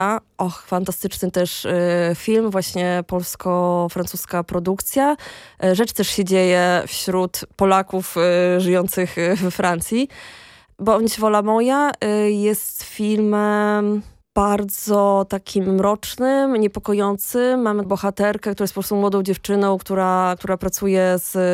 Fantastyczny też film, właśnie polsko-francuska produkcja. Rzecz też się dzieje wśród Polaków żyjących we Francji. Bądź wola moja jest filmem bardzo takim mrocznym, niepokojącym. Mamy bohaterkę, która jest po prostu młodą dziewczyną, która pracuje z